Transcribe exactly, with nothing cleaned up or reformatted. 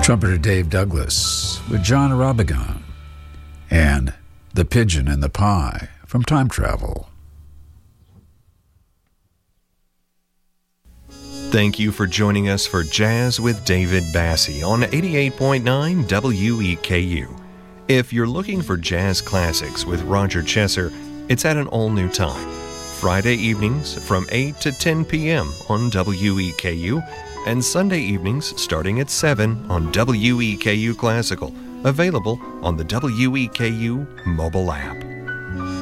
Trumpeter Dave Douglas with John Robigon and The Pigeon and the Pie from Time Travel. Thank you for joining us for Jazz with David Bassie on eighty-eight point nine W E K U. If you're looking for jazz classics with Roger Chesser, it's at an all-new time. Friday evenings from eight to ten p.m. on W E K U, and Sunday evenings starting at seven on W E K U Classical, available on the W E K U mobile app.